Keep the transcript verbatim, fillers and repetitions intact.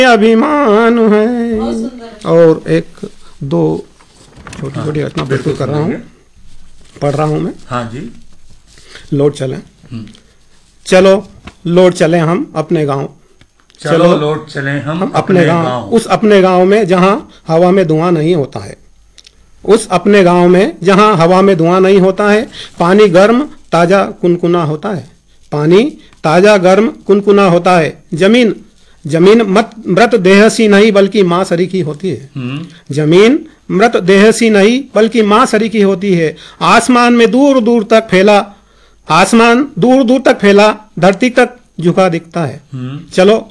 अभिमान है। और एक दो छोटी छोटी घटना प्रस्तुत कर रहा हूँ, पढ़ रहा हूँ मैं। हाँ जी। लौट चले, चलो लौट चले हम अपने गांव, चलो लौट चले हम, हम अपने गांव, उस अपने गांव में जहां हवा में धुआं नहीं होता है, उस अपने गांव में जहां हवा में धुआं नहीं होता है। पानी गर्म ताजा कुनकुना होता है, पानी ताजा गर्म कुनकुना होता है। जमीन जमीन मत मृत देह सी नहीं बल्कि मां सरीखी होती है। जमीन मृत देह सी नहीं बल्कि मां सरीखी होती है। आसमान में दूर दूर तक फैला, आसमान दूर दूर तक फैला, धरती तक झुका दिखता है। चलो